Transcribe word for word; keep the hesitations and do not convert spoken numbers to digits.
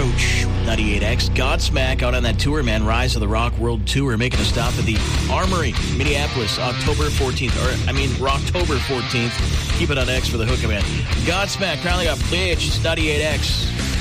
Roach, ninety-eight X. Godsmack out on that tour, man. Rise of the Rock World Tour, making a stop at the Armory, Minneapolis, October fourteenth. Or, I mean, Rocktober fourteenth. Keep it on X for the hook, man. Godsmack, currently got Bleach, ninety-eight X.